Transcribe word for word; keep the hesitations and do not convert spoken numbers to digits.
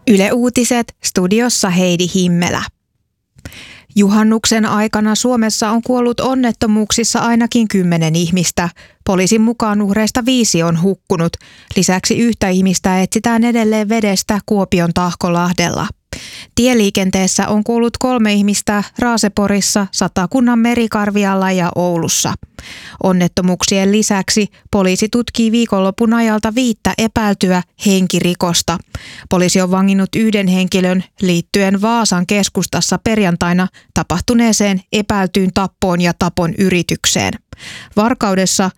Yle Uutiset, studiossa Heidi Himmelä. Juhannuksen aikana Suomessa on kuollut onnettomuuksissa ainakin kymmenen ihmistä. Poliisin mukaan uhreista viisi on hukkunut. Lisäksi yhtä ihmistä etsitään edelleen vedestä Kuopion Tahkolahdella. Tieliikenteessä on kuollut kolme ihmistä Raaseporissa, Satakunnan Merikarvialla ja Oulussa. Onnettomuuksien lisäksi poliisi tutkii viikonlopun ajalta viittä epäiltyä henkirikosta. Poliisi on vanginnut yhden henkilön liittyen Vaasan keskustassa perjantaina tapahtuneeseen epäiltyyn tappoon ja tapon yritykseen. Varkaudessa